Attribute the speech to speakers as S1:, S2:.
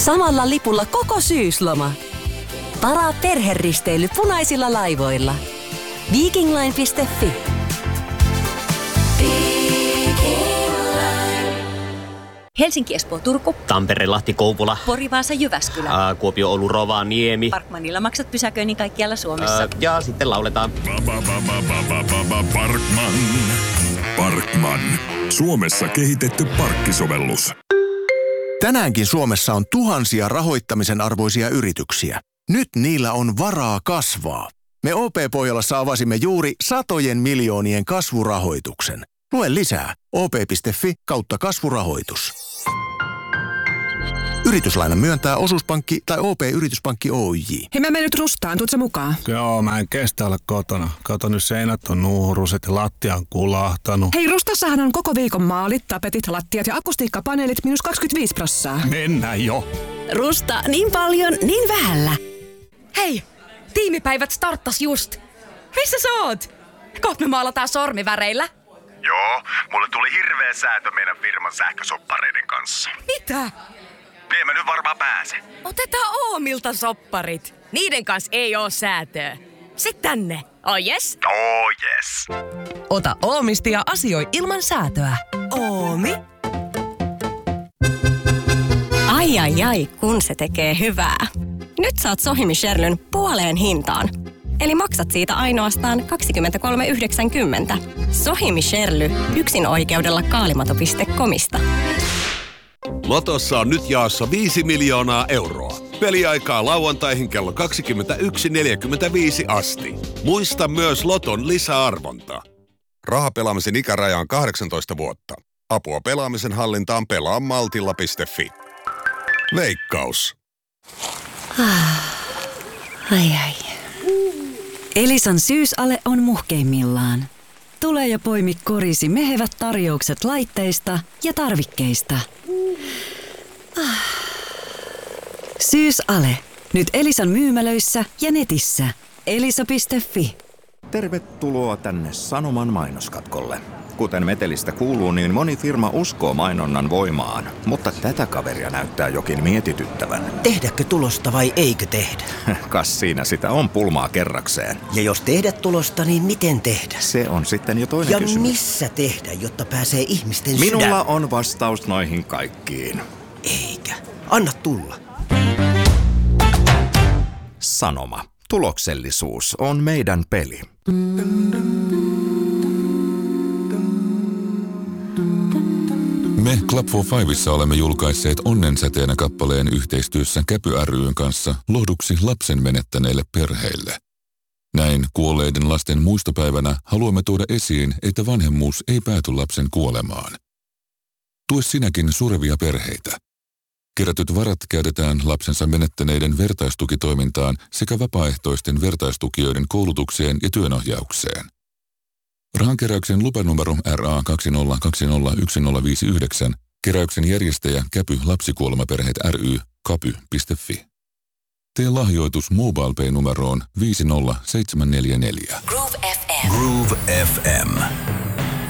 S1: Samalla lipulla koko syysloma. Varaa perheristeily punaisilla laivoilla. Vikingline.fi.
S2: Helsinki, Espoo, Turku.
S3: Tampere, Lahti, Kouvola.
S2: Pori, Vaasa, Jyväskylä.
S3: Kuopio, Oulu, Rovaniemi.
S2: Parkmanilla maksat pysäköinnin kaikkialla Suomessa.
S3: Ja sitten lauletaan.
S4: Parkman. Suomessa kehitetty parkkisovellus.
S5: Tänäänkin Suomessa on tuhansia rahoittamisen arvoisia yrityksiä. Nyt niillä on varaa kasvaa. Me OP-Pohjolassa avasimme juuri satojen miljoonien kasvurahoituksen. Lue lisää op.fi/kasvurahoitus. Yrityslainan myöntää Osuuspankki tai OP-yrityspankki Oyj.
S6: Hei, mä menen nyt Rustaan, tuut sä mukaan?
S7: Joo, mä en kestä olla kotona. Kato, nyt seinät on nuuruset ja lattia on kulahtanut.
S6: Hei, Rustassahan on koko viikon maalit, tapetit, lattiat ja akustiikkapaneelit -25%.
S7: Mennään jo.
S8: Rusta, niin paljon, niin vähällä.
S9: Hei, tiimipäivät starttas just. Missä sä oot? Kohta me maalataan sormiväreillä.
S10: Joo, mulle tuli hirveä säätö meidän firman sähkösoppareiden kanssa.
S9: Mitä?
S10: En mä nyt varmaan pääse.
S9: Otetaan Oomilta sopparit. Niiden kanssa ei oo säätöä. Sitten tänne. Oh yes?
S10: Oh yes.
S8: Ota Oomista ja asioi ilman säätöä.
S9: Oomi.
S11: Ai, kun se tekee hyvää. Nyt saat Sohimi Sherlyn puoleen hintaan. Eli maksat siitä ainoastaan 23,90. Sohimi Sherly, yksin oikeudella kaalimato.comista.
S12: Lotossa on nyt jaossa 5 miljoonaa euroa. Peliaikaa lauantaihin kello 21.45 asti. Muista myös Loton lisäarvonta. Rahapelaamisen ikäraja on 18 vuotta. Apua pelaamisen hallintaan pelaa maltilla.fi. Veikkaus.
S1: Ai. Elisan syysale on muhkeimmillaan. Tule ja poimi korisi mehevät tarjoukset laitteista ja tarvikkeista. Syysale. Nyt Elisan myymälöissä ja netissä. Elisa.fi.
S13: Tervetuloa tänne Sanoman mainoskatkolle. Kuten metelistä kuuluu, niin moni firma uskoo mainonnan voimaan, mutta tätä kaveria näyttää jokin mietityttävän.
S14: Tehdäkö tulosta vai eikö tehdä?
S13: Kas siinä sitä on pulmaa kerrakseen.
S14: Ja jos tehdä tulosta, niin miten tehdä?
S13: Se on sitten jo toinen kysymys.
S14: Ja missä tehdä, jotta pääsee ihmisten sydän?
S13: Minulla on vastaus noihin kaikkiin.
S14: Eikä. Anna tulla.
S13: Sanoma. Tuloksellisuus on meidän peli.
S15: Me Club for Fivessa olemme julkaisseet Onnensäteenä kappaleen yhteistyössä Käpy ry:n kanssa lohduksi lapsen menettäneille perheille. Näin kuolleiden lasten muistopäivänä haluamme tuoda esiin, että vanhemmuus ei pääty lapsen kuolemaan. Tue sinäkin surevia perheitä. Kerätyt varat käytetään lapsensa menettäneiden vertaistukitoimintaan sekä vapaaehtoisten vertaistukijoiden koulutukseen ja työnohjaukseen. Rahankeräyksen lupanumero RA20201059, keräyksen järjestäjä Käpy Lapsikuolemaperheet ry, kapy.fi. Tee lahjoitus MobilePay-numeroon 50744.
S8: Groove FM.
S4: Groove FM.